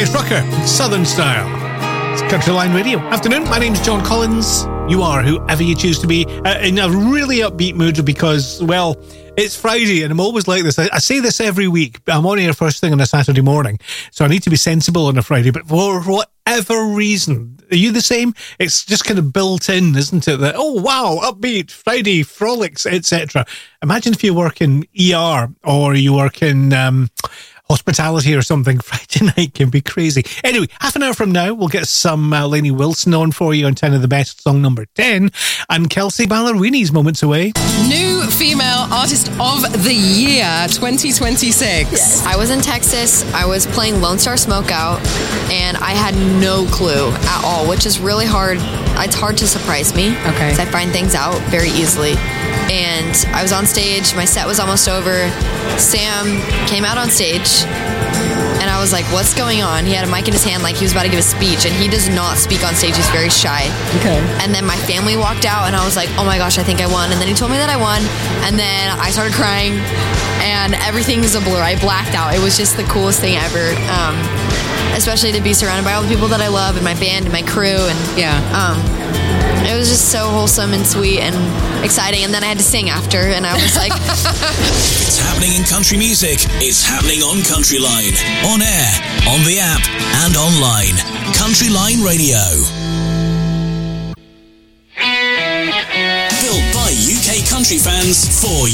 Darius Rucker, Southern Style. It's Country Line Radio. Afternoon, my name's John Collins. You are whoever you choose to be, in a really upbeat mood because, well, it's Friday and I'm always like this. I say this every week. I'm on here first thing on a Saturday morning, so I need to be sensible on a Friday, but for whatever reason, are you the same? It's just kind of built in, isn't it? That, oh, wow, upbeat, Friday, frolics, etc. Imagine if you work in ER or you work in hospitality or something. Friday night can be crazy. Anyway, half an hour from now, we'll get some Lainey Wilson on for you on 10 of the best, song number 10, and Kelsey Ballerini's moments away. New Female Artist of the Year 2026. Yes. I was in Texas. I was playing Lone Star Smokeout, and I had no clue at all, which is really hard. It's hard to surprise me. Okay. Because I find things out very easily. And I was on stage. My set was almost over. Sam came out on stage, and I was like, what's going on? He had a mic in his hand like he was about to give a speech, and he does not speak on stage. He's very shy. Okay. And then my family walked out, and I was like, oh my gosh, I think I won. And then he told me that I won, and then I started crying, and everything is a blur. I blacked out. It was just the coolest thing ever, especially to be surrounded by all the people that I love and my band and my crew. And it was just so wholesome and sweet and exciting. And then I had to sing after, and I was like... It's happening in country music. It's happening on Country Line. On air, on the app, and online. Country Line Radio. Built by UK country fans for